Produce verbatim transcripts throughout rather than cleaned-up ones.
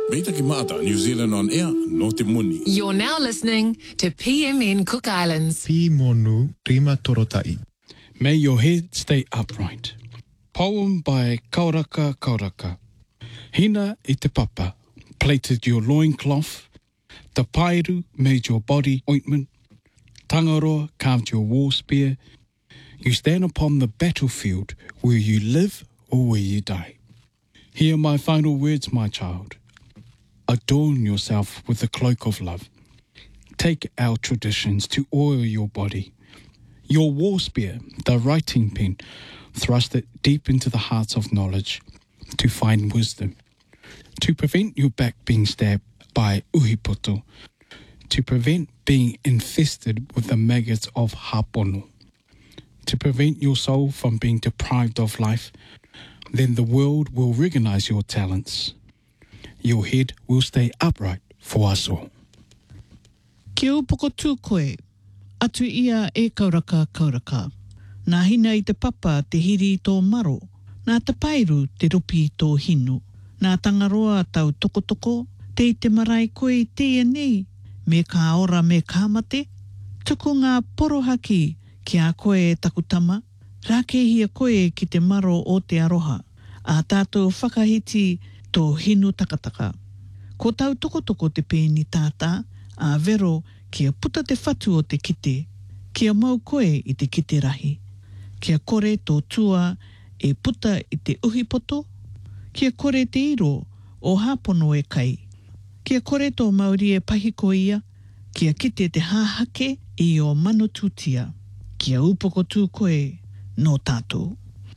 Meita ki maata, New Zealand on air, no te muni. You're now listening to P M N Cook Islands. Pi monu rima torotai. May your head stay upright. Poem by Kauraka Kauraka. Hina i te papa plaited your loincloth. Te pairu made your body ointment. Tangaroa carved your war spear. You stand upon the battlefield where you live or where you die. Hear my final words, my child. Adorn yourself with the cloak of love. Take our traditions to oil your body. Your war spear, the writing pen, thrust it deep into the hearts of knowledge to find wisdom. To prevent your back being stabbed by uhipoto. To prevent being infested with the maggots of hapono. To prevent your soul from being deprived of life, then the world will recognize your talents. Your head will stay upright for us all. Kia upoko tū koe, atu ia e kauraka kauraka. Nā hina i te papa te hiri i tō maro, nā te pairu te rupi i tō hinu, nā tangaroa tau tokotoko, te i te marae koe i te nei, me ka ora me ka mate, tuku ngā porohaki ki a koe e takutama, rākehia koe ki te maro o te aroha, a tātou whakahiti tō hinu takataka. Ko tau tokotoko te pēni tātā, a vero kia puta te whatu o te kite, kia mau koe i te kite rahi, kia kore tō tua e puta i te uhipoto, kia kore te iro o hapono e kai, kia kore tō Māori e pahiko ia, kia kite te hāhake i o manotutia, kia upoko tū koe no tātou.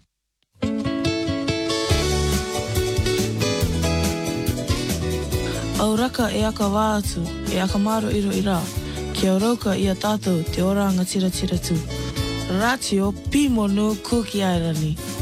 Auraka e aka wā atu, e aka maro iro i rā. Kia rauka i a tātou te oranga tira tira tū. Ratio, Pi monu Cook Islands.